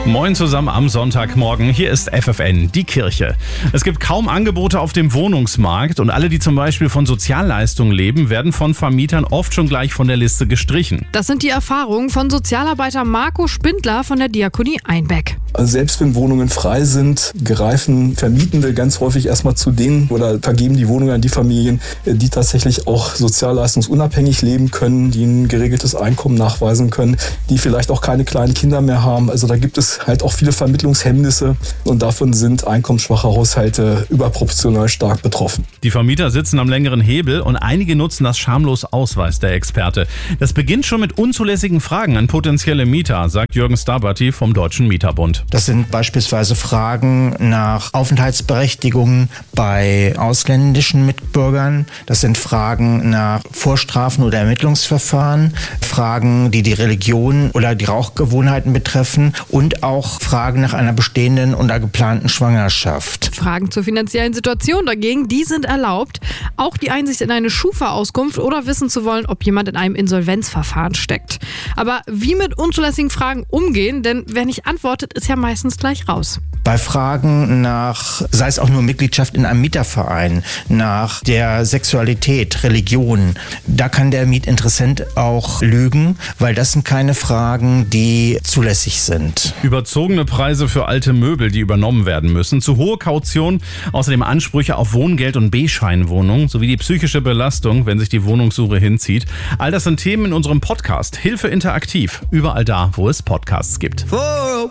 Moin zusammen am Sonntagmorgen, hier ist FFN, die Kirche. Es gibt kaum Angebote auf dem Wohnungsmarkt und alle, die zum Beispiel von Sozialleistungen leben, werden von Vermietern oft schon gleich von der Liste gestrichen. Das sind die Erfahrungen von Sozialarbeiter Marco Spindler von der Diakonie Einbeck. Also selbst wenn Wohnungen frei sind, greifen Vermietende ganz häufig erstmal zu denen oder vergeben die Wohnungen an die Familien, die tatsächlich auch sozialleistungsunabhängig leben können, die ein geregeltes Einkommen nachweisen können, die vielleicht auch keine kleinen Kinder mehr haben. Also da gibt es halt auch viele Vermittlungshemmnisse und davon sind einkommensschwache Haushalte überproportional stark betroffen. Die Vermieter sitzen am längeren Hebel und einige nutzen das schamlos aus, weiß der Experte. Das beginnt schon mit unzulässigen Fragen an potenzielle Mieter, sagt Jürgen Starbati vom Deutschen Mieterbund. Das sind beispielsweise Fragen nach Aufenthaltsberechtigungen bei ausländischen Mitbürgern. Das sind Fragen nach Vorstrafen oder Ermittlungsverfahren, Fragen, die die Religion oder die Rauchgewohnheiten betreffen und auch Fragen nach einer bestehenden oder geplanten Schwangerschaft. Fragen zur finanziellen Situation dagegen, die sind erlaubt. Auch die Einsicht in eine Schufa-Auskunft oder wissen zu wollen, ob jemand in einem Insolvenzverfahren steckt. Aber wie mit unzulässigen Fragen umgehen, denn wer nicht antwortet, ist ja meistens gleich raus. Bei Fragen nach, sei es auch nur Mitgliedschaft in einem Mieterverein, nach der Sexualität, Religion, da kann der Mietinteressent auch lügen, weil das sind keine Fragen, die zulässig sind. Überzogene Preise für alte Möbel, die übernommen werden müssen, zu hohe Kaution, außerdem Ansprüche auf Wohngeld und B-Scheinwohnungen sowie die psychische Belastung, wenn sich die Wohnungssuche hinzieht. All das sind Themen in unserem Podcast Hilfe interaktiv, überall da, wo es Podcasts gibt.